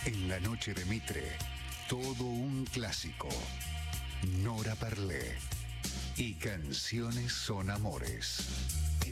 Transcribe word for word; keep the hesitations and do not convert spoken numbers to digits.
En la noche de Mitre, todo un clásico. Nora Parlé y Canciones son amores.